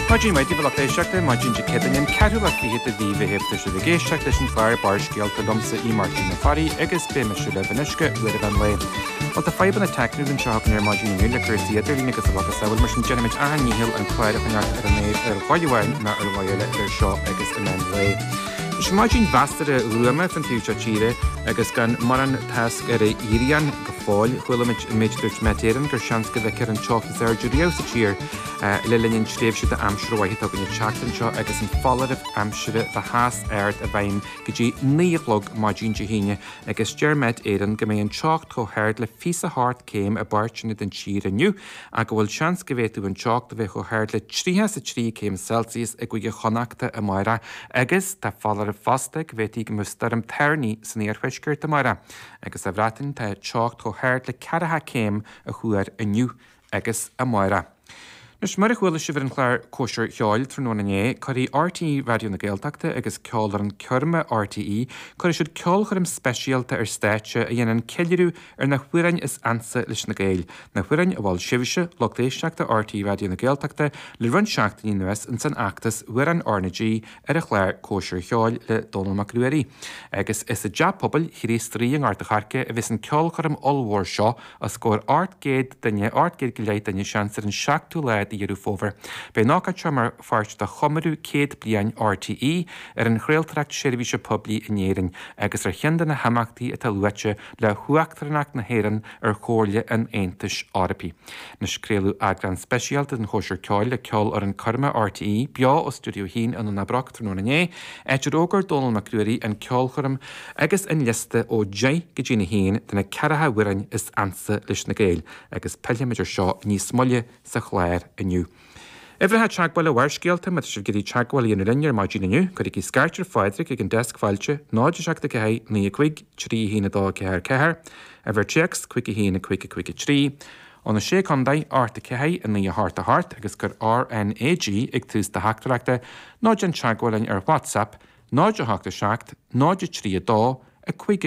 Maidin mai dibal éisteachta maidin de cedanim ceúach hí a bhí bheithta se bh géisteach leis an chláir barscialta lomsa í Martin na farí agus béimeisiú le banisce uidir an le. Well the five on the technical and shop near Martin New Currency at the Nickas of Waka Savile Merchant Gentleman and Hill and Clyde of an art and made a Royal not a Royal their shop agus in an way. Imagine vaster ruime van future chire agus gan maran task irian gefáil chuilimid méidir metéan gur seanske bheith an choki surgery sa cheer lilinn stréfse de amsroid a gan chatan seo agus an fallar of amsre the has airt a bhain gotí nílog margin híine agus germet éan go mé an chalk tro herd le fisa hart came a barchin den chir aniu a go bhfuil chans govéú an chalk de bheith go herd le 3 came Celsius ag go chonachta a maira agus tá fallar Fastag bheití go mustarm terní san éarfeisgurt amara, agus a bhratain tá teacht go háirt le caratha céim a chuair aniu agus a maira. Nus mar a chhuiile si bhar an chláir cóisiir cheáil tróna né, chuirí RTE radio na Gaeltachta agus ceáil an ceirme RTE, chuir siad ceáil chum speisialta ar stáitse a dhéanaan ceiliú ar na huirain is ansa leis na Gael. Na huirain a bháil sibhise logdéisteachta RTE radio na Gaeltachta le run seachtaí nuas in san achtas huiran ornaG ar a chláir cóisiir cheáil le Donald Macrueri. Agus is a jab pobl hirí stríon art a charce a bhís an ceáil chum allhór seo a scór artgéad go leid danne seansar an seachtú leid Iarú fóver. Bei nácha tramar fart de chomarú céad blian RTE ar an chréaltracht sérvíse publi in éirin agus ar cheandan na hamachtaí a talúite le chuachtarnach na héan ar chóirle an Aontais Eorpaí. Na scréalú agran speisialta an chóisiir ceáil le ceáil ar an carma RTE bea ó Studio Hín an na brach tróna né, éidir ógur Donald Macrueri an ceáil chum agus an liste ó J go dtí na Hín dena caratha huirein is ansa leis na Gael agus peilimiidir seo níos moille sa chléir aniu. Every had chagwell a warscalta met should get the chagwell in a linear margin aniu, could he scarcher Frederick again desk filche, nod jack the kay, near quig, tree heen a dog care, ever checks, quickie heen a quick tree. On the shake on day, art the kay, and near heart to heart, I guess got RNAG, ictus the hack director, nod and chagwell in your WhatsApp, nod your hack the shacked, nod your tree a daw, a quig.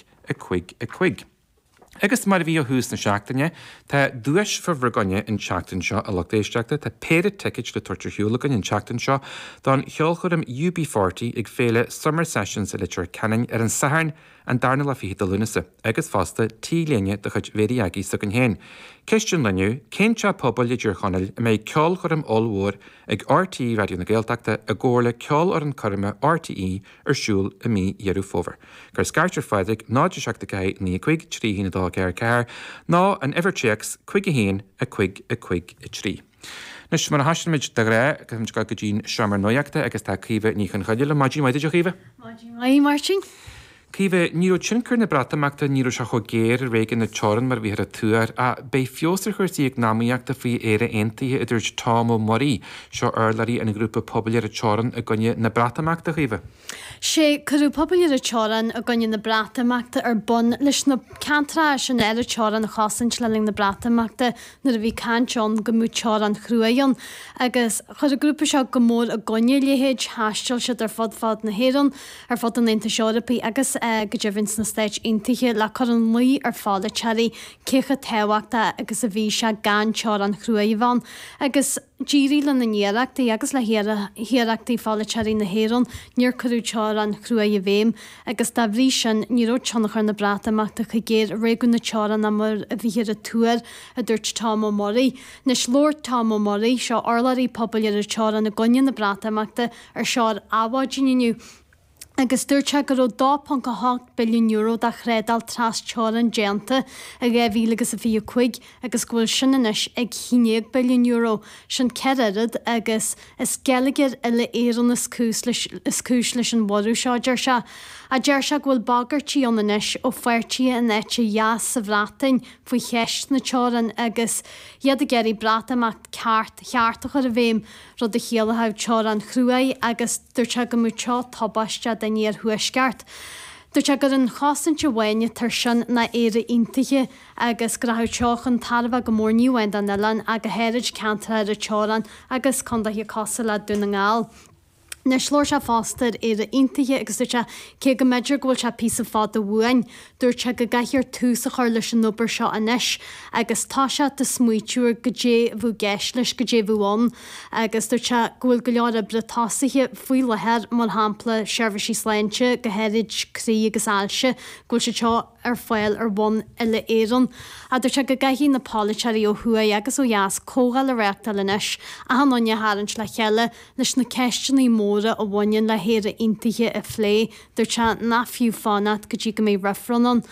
Agus mar bhí hús na seachtaine, tá dúis for bhreganne in seachtain seo a logdéisteachta, tá péad ticket le tuirtir hiúlagan in seachtain seo, don cheolchum UB40 ag féle summer sessions a litir canin ar an saharn an darna le fihi lunasa, agus fásta tí léine de chud véri agi sa gan héin. Question leniu, cén se pobl le dúr chonel a méid ceol chum allhór ag RTE radio na Gaeltachta a ggóla ceol ar an carma RTE ar siúl a mí Iarú fóver. Gur scartir faidig náid seachta gai ní quig trí hína dá ceir, ná an everchecks quig a hén a quig trí. Nus mar haisimiid de ré go go dín seamar nóiachta agus tá cíomh ní chun chaile maidí maidir cíomh? Maidí Martin. Cíomh níú sincur na bratamachta níú se chu géir réigen na teran mar bhíar a túar a bei fiosar chuirtí ag námaíachta faoi éire aontaithe idir Tom ó Morí seo airlarí in grúpa pobl ar a teran a gunne na bratamachta cíomh. sé cadú pobl ar a teran a gunne na bratamachta ar bun leis na cantra sin ar a teran a chasan leling na bratamachta na a bhí cantion go mú teran chruaion agus chud a grúpa seo go mór a gunne léhéid hastal se ar fod na héan ar fod an Aontais Eorpaí agus go dtíhann na Stáit Aontaithe le chu an mí ar fála tearí cécha tehaachta agus a bhí se gan teran chruaíhán agus dírí le na níireachtaí agus le hiireachtaí fála tearí na héan níor chuú teran chruaí bhéim agus dá bhrí sin níró teannachar na bratamachta chu géir réún na teran na mar a bhíhir a túair a dúirt Tom ó Morí. Nes Lord Tom ó Morí seo orlarí pobl ar a teran na gunne na bratamachta ar seár áhádíniu. Agus dúirte go 2.8 billiún euro de chrédal tras teran déanta a réhhí agus a bhí chuig agus bhfuil sin inis ag 1 billiún euro sin cead agus is gealaigir ile éan is cúis leis an bhú seo deir se. A deir se bhfuil bagartí an inis ó fuirtí an éite jaas sa bhrátain faoi cheist na teran agus iad a geirí bratamach cheartach ar a bhéim rud a chéalathe teran chruaí agus dúirte go múteo tabaiste daní ar thuisceart. Dúirte gur an chasanse bhaine tar sin na éire Aontaithe agus go raibh teochan tarbh go mór níomhain an Ilan a go héirid cantar ar a teran agus chunda hí casa le dúna ngáil. Na slór se fástad ar a intaithe agus dúirte cé go méidir ghfuil se pí fád a bhhain, dúirte go gaiithir túsa chuir leis an nóair seo inis, agus tá se de smuitiúr go dé bhú geis leis go dé bhháin, agus dúirte ghfuil go leor a bretásaithe faoi lehead mar hápla seirbhísí sléinte go héid crí agus ailse ghfuil se teo ar fáil ar bhain ile éan. A dúirte go gaithí na pálatearí ó thua agus ó jaas cógáil le réachta leis a hanóine háint le cheile leis na ceistení móra a bhain le héad a intaithe a phlé, dúirte na fiú fánat go dtí go mé rifranan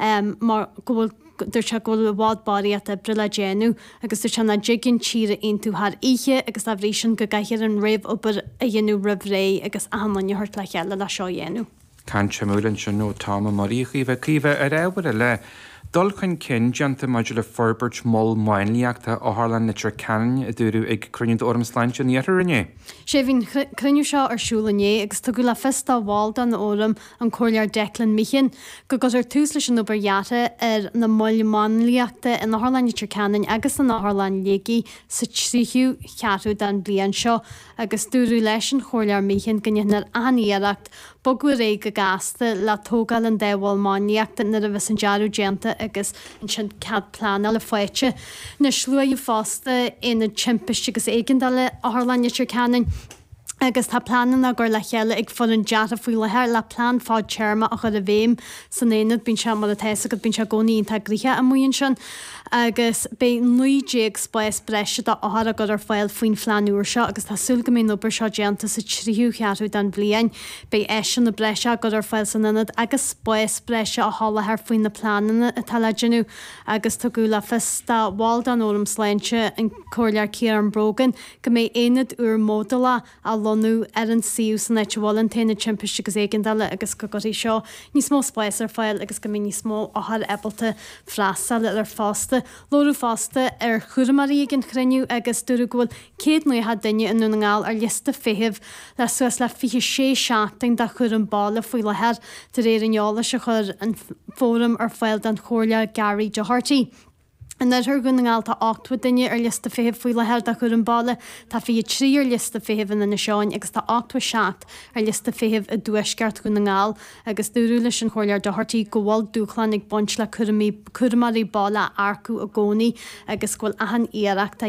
mar dúirte ghfuil bhád a brila déanú, agus dúirte na jiggin tíre intú thar ihe agus a bhrísin go gaiithir an réibh obair a dhéanú rih agus a hanóine thuirt le cheile le seo dhéanú. Can semúlann sin nó táma maríchaí bheith cíomh ar éhar le. Dul chun cin deanta maidir le forbert moll mainliaachta ó Harlan nitir canin a dúrú ag cruniúd ormsláinte níar inné. Sé bhín cruniú seo arsúlané agus tu go le festa bháilda an orm an choirlear Declan Michin, go gur tús leis an obairheata ar na moll mainliaachta in na Harlan nitir canin agus an na Harlan léigi sa tríú cheatú den blian seo agus dúrú leis an choirlear Michin gannnear aníireacht bogu ré go gasta le tógáil an déhil máíachta na a bheits an dearú déanta agus an sin cad plán le foiite. Na slúú fásta ina timpiste agus éigendale a Harlannitir canin. Agus tá planan a gur le cheile ag fud an deata faoi lethir le plán fád teirrma a chud a bhéim san éad bín se mar a teise go bín se gcóíon tá gríthe a muon sin agus bé nuidéag spáis breise a áthar a gur ar fáil faoin flaúir seo agus tásúil go mé nóair seo déanta sa tríú chearú den blian, bé éisian na breise a gur ar fáil san inad agus spáis breise a hálathir faoin na plánana a talaidirú agus tá go le festa bháil an ólam sláinte an choirlear Ciar an Brogan go mé éad úr módala a lonú ar an siú san éitehil téna timpiste agus éigendale agus go goí seo níos mó spáis ar fáil agus go mé níos mó áthar ebalta freastal ar fásta. Lóú fásta ar churamarí gin chreniu agus dúra ghfuil céad nu ha duine in nunaáil ar lista fihih le suas le fi sé seachtain de chur an bála faoi lehead de réir anneála se chur an fórum ar fáil den chóirlear Gary Doherty. An thar gunnaáil tá 8 duine ar lista fihih faoi lehead a chur an bála, tá fi trí ar lista fihih in na seáin agus tá 8 seacht ar lista fihih a dúisceart gunnaáil agus dúrú leis an choirlear Doherty go bhfuil dúchlannig buint le curmarí bála arcú a gcónaí agus ghfuil ahan iarachta